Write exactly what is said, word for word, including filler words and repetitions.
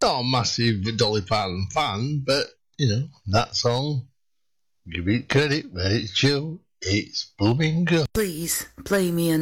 not a massive Dolly Parton fan, but, you know, that song, give it credit where it's due. It's blooming good. Please play me an